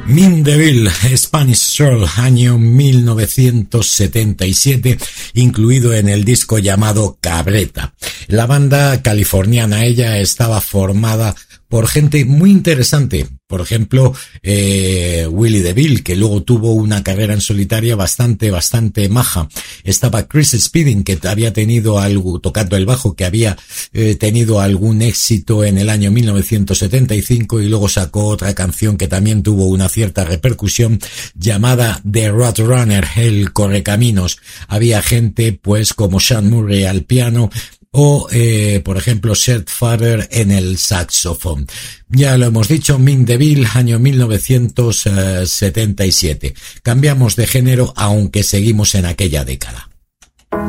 Mint DeVille, Spanish Soul, año 1977, incluido en el disco llamado Cabreta. La banda californiana, ella estaba formada por gente muy interesante. Por ejemplo, Willie DeVille, que luego tuvo una carrera en solitaria bastante maja. Estaba Chris Spedding, que había tenido algo, tocando el bajo, que había tenido algún éxito en el año 1975 y luego sacó otra canción que también tuvo una cierta repercusión llamada The Roadrunner, el Correcaminos. Había gente pues como Sean Murray al piano, o, por ejemplo, Seth Farrer en el saxofón. Ya lo hemos dicho, Mint DeVille, año 1977. Cambiamos de género, aunque seguimos en aquella década.